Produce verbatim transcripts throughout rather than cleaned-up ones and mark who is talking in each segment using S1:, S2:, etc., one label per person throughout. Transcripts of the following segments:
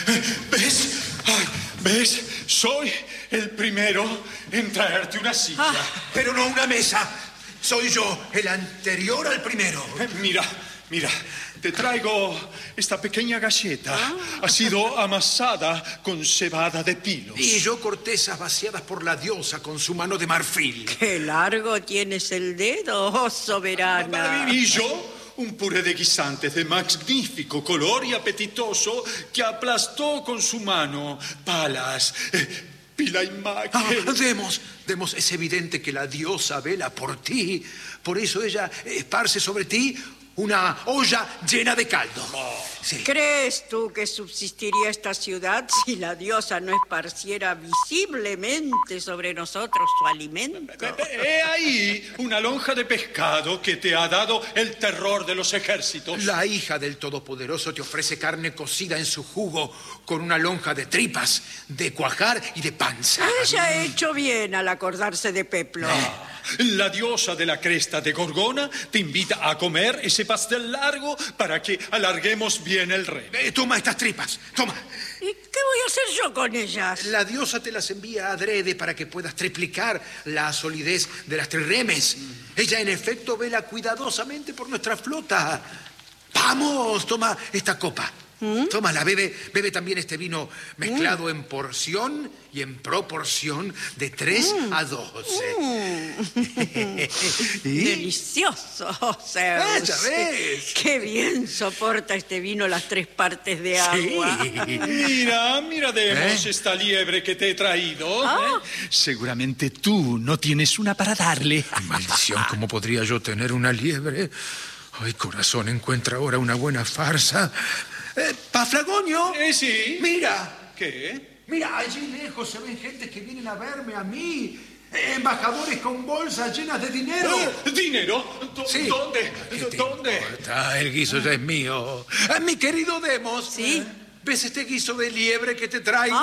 S1: ¿Ves? Ay, ¿ves? Soy el primero en traerte una silla.
S2: Ah, pero no una mesa. Soy yo, el anterior al primero.
S1: Eh, mira, mira, te traigo esta pequeña galleta. Ah. Ha sido amasada con cebada de pilos.
S2: Y yo cortezas vaciadas por la diosa con su mano de marfil.
S3: ¡Qué largo tienes el dedo, oh soberana!
S1: Y yo... un puré de guisantes de magnífico color y apetitoso que aplastó con su mano Palas, eh, Pila y Mac.
S2: Ah, demos, demos, es evidente que la diosa vela por ti. Por eso ella esparce sobre ti una olla llena de caldo.
S1: Oh.
S3: Sí. ¿Crees tú que subsistiría esta ciudad si la diosa no esparciera visiblemente sobre nosotros su alimento?
S1: He ahí una lonja de pescado que te ha dado el terror de los ejércitos.
S2: La hija del Todopoderoso te ofrece carne cocida en su jugo con una lonja de tripas, de cuajar y de panza.
S3: Ella ha hecho bien al acordarse de Peplo.
S1: Ah. La diosa de la cresta de Gorgona te invita a comer ese pastel largo para que alarguemos bien el rey.
S2: Eh, toma estas tripas, toma.
S3: ¿Y qué voy a hacer yo con ellas?
S2: La diosa te las envía adrede para que puedas triplicar la solidez de las trirremes. Mm. Ella, en efecto, vela cuidadosamente por nuestra flota. Vamos, toma esta copa. ¿Mm? Tómala, bebe, bebe también este vino mezclado mm. en porción y en proporción de tres mm. a doce.
S3: Mm. ¿Y? Delicioso, Zeus.
S2: Ah, ya ves.
S3: Qué bien soporta este vino las tres partes de agua.
S1: Sí. Mira, mira, Demos, ¿Eh? esta liebre que te he traído.
S3: Ah.
S1: ¿Eh? Seguramente tú no tienes una para darle.
S2: Maldición, ¿cómo podría yo tener una liebre? Ay, corazón, encuentra ahora una buena farsa. Eh, ¿Paflagonio?
S1: Eh, sí.
S2: Mira.
S1: ¿Qué?
S2: Mira, allí lejos se ven gente que vienen a verme a mí. Eh, embajadores con bolsas llenas de dinero.
S1: ¿Eh? ¿Dinero?
S2: Sí.
S1: ¿Dónde? ¿Dónde?
S2: Importa? El guiso ya es mío. Eh, mi querido Demos.
S3: Sí.
S2: ¿Ves este guiso de liebre que te traigo?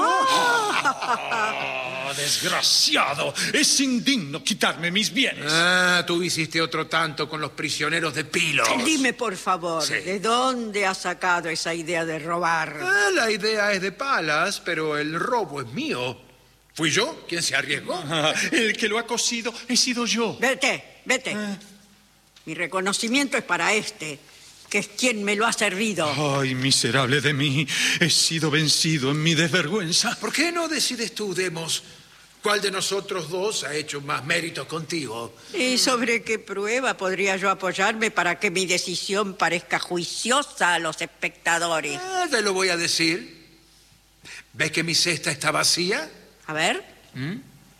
S1: ¡Ah! Oh, desgraciado. Es indigno quitarme mis bienes.
S2: Ah, tú hiciste otro tanto con los prisioneros de Pilos.
S3: Dime, por favor, sí. ¿de dónde has sacado esa idea de robar?
S2: Ah, la idea es de Palas, pero el robo es mío. ¿Fui yo quien se arriesgó?
S1: Ah, el que lo ha cosido he sido yo.
S3: Vete, vete. Ah. Mi reconocimiento es para este, que es quien me lo ha servido.
S1: Ay, miserable de mí. He sido vencido en mi desvergüenza.
S2: ¿Por qué no decides tú, Demos, cuál de nosotros dos ha hecho más méritos contigo?
S3: ¿Y sobre qué prueba podría yo apoyarme para que mi decisión parezca juiciosa a los espectadores?
S2: Ah, te lo voy a decir. ¿Ves que mi cesta está vacía?
S3: A ver.
S2: ¿Mm?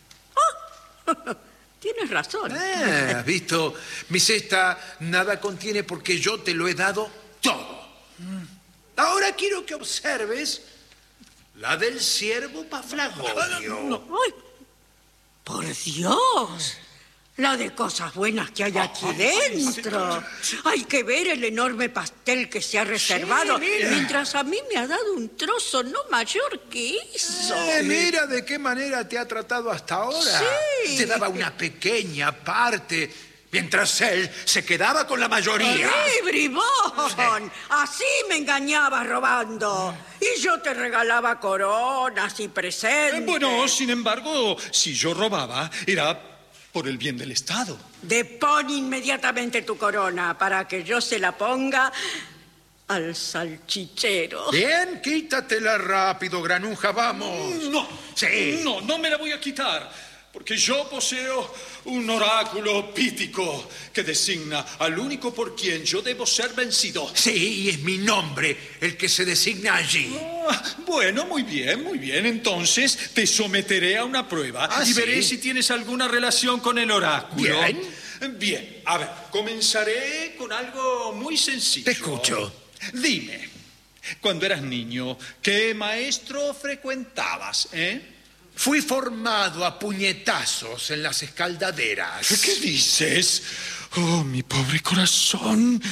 S3: Oh. Tienes razón.
S2: Eh, ¿Has visto? Mi cesta nada contiene porque yo te lo he dado todo. Mm. Ahora quiero que observes la del siervo Paflagonio.
S3: No. ¡Ay! ¡Por Dios! La de cosas buenas que hay aquí dentro. Hay que ver el enorme pastel que se ha reservado, sí, mientras a mí me ha dado un trozo no mayor que eso.
S2: Eh, mira de qué manera te ha tratado hasta ahora.
S3: Sí.
S2: Te daba una pequeña parte, mientras él se quedaba con la mayoría.
S3: ¡Sí, bribón! Así me engañabas robando. Y yo te regalaba coronas y presentes.
S1: Eh, bueno, sin embargo, si yo robaba, era por el bien del Estado.
S3: Depón inmediatamente tu corona para que yo se la ponga al salchichero.
S2: Bien, quítatela rápido, granuja, vamos.
S1: No,
S2: sí.
S1: No, no me la voy a quitar, porque yo poseo un oráculo pítico que designa al único por quien yo debo ser vencido.
S2: Sí, y es mi nombre el que se designa allí.
S1: Ah, bueno, muy bien, muy bien. Entonces te someteré a una prueba
S2: ¿Ah,
S1: y
S2: sí?
S1: veré si tienes alguna relación con el oráculo.
S2: Bien.
S1: Bien, a ver, comenzaré con algo muy sencillo.
S2: Te escucho.
S1: Dime, cuando eras niño, ¿qué maestro frecuentabas, eh?
S2: Fui formado a puñetazos en las escaldaderas.
S1: ¿Qué dices? Oh, mi pobre corazón.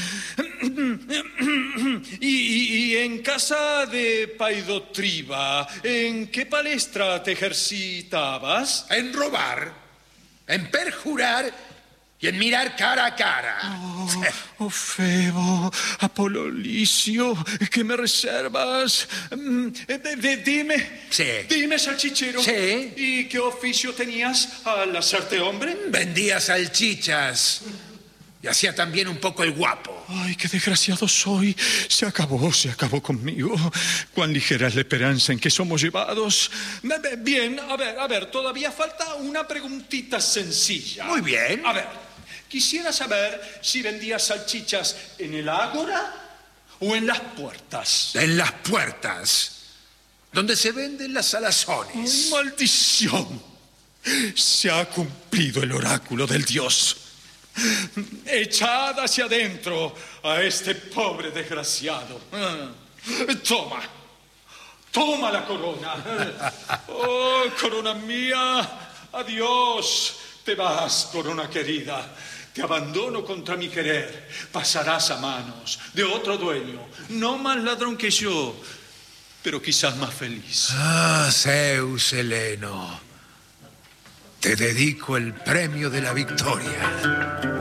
S1: Y, y, y en casa de Paidotriba, ¿en qué palestra te ejercitabas?
S2: En robar, en perjurar y en mirar cara a cara.
S1: Oh, oh, Febo, Apolo Licio, ¿qué me reservas? Mm, eh, de- dime.
S2: Sí.
S1: Dime, salchichero.
S2: Sí.
S1: ¿Y qué oficio tenías al hacerte hombre?
S2: Vendía salchichas y hacía también un poco el guapo.
S1: Ay, qué desgraciado soy. Se acabó, se acabó conmigo. Cuán ligera es la esperanza en que somos llevados. Bien, a ver, a ver, todavía falta una preguntita sencilla.
S2: Muy bien.
S1: A ver, quisiera saber si vendías salchichas en el ágora o en las puertas.
S2: En las puertas, donde se venden las
S1: Ay,
S2: salazones.
S1: maldición. Se ha cumplido el oráculo del Dios. Echad hacia adentro a este pobre desgraciado. Ah, Toma, toma la corona. Oh, corona mía, adiós. Te vas, corona querida. Te abandono contra mi querer. Pasarás a manos de otro dueño, no más ladrón que yo, pero quizás más feliz.
S2: Ah, Zeus Heleno, te dedico el premio de la victoria.